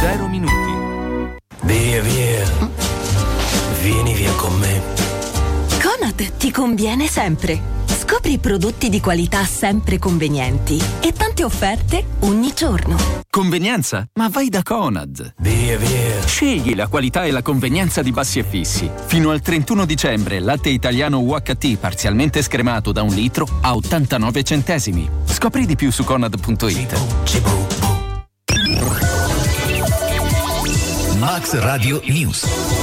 0 minuti. Via, vieni via con me. Conad ti conviene sempre. Scopri prodotti di qualità sempre convenienti e tante offerte ogni giorno. Convenienza? Ma vai da Conad. Via. Scegli la qualità e la convenienza di Bassi e Fissi. Fino al 31 dicembre latte italiano UHT parzialmente scremato da 1 litro a 89 centesimi. Scopri di più su conad.it. Max Radio News.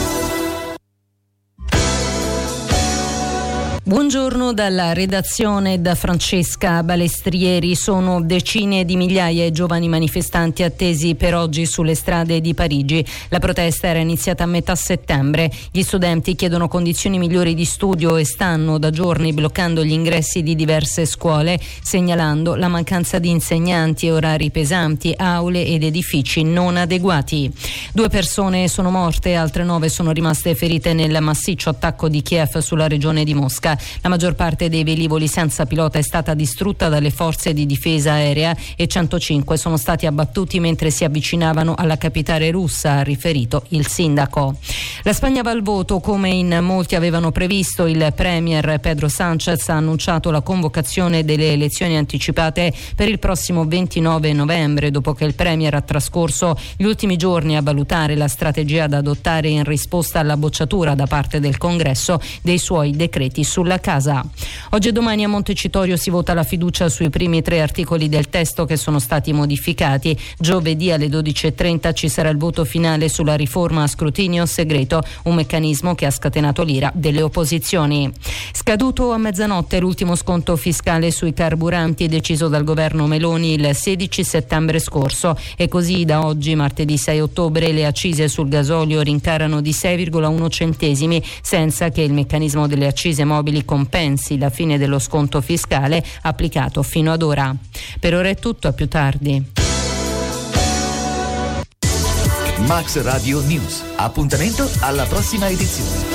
Buongiorno dalla redazione da Francesca Balestrieri. Sono decine di migliaia i giovani manifestanti attesi per oggi sulle strade di Parigi. La protesta era iniziata a metà settembre. Gli studenti chiedono condizioni migliori di studio e stanno da giorni bloccando gli ingressi di diverse scuole, segnalando la mancanza di insegnanti, orari pesanti, aule ed edifici non adeguati. 2 persone sono morte, altre 9 sono rimaste ferite nel massiccio attacco di Kiev sulla regione di Mosca. La maggior parte dei velivoli senza pilota è stata distrutta dalle forze di difesa aerea e 105 sono stati abbattuti mentre si avvicinavano alla capitale russa, ha riferito il sindaco. La Spagna va al voto come in molti avevano previsto. Il premier Pedro Sánchez ha annunciato la convocazione delle elezioni anticipate per il prossimo 29 novembre, dopo che il premier ha trascorso gli ultimi giorni a valutare la strategia da adottare in risposta alla bocciatura da parte del Congresso dei suoi decreti sulla casa. Oggi e domani a Montecitorio si vota la fiducia sui primi 3 articoli del testo che sono stati modificati. Giovedì alle 12.30 ci sarà il voto finale sulla riforma a scrutinio segreto, un meccanismo che ha scatenato l'ira delle opposizioni. Scaduto a mezzanotte l'ultimo sconto fiscale sui carburanti deciso dal governo Meloni il 16 settembre scorso e così da oggi, martedì 6 ottobre, le accise sul gasolio rincarano di 6,1 centesimi senza che il meccanismo delle accise mobili compensi la fine dello sconto fiscale applicato fino ad ora. Per ora è tutto, a più tardi. Max Radio News. Appuntamento alla prossima edizione.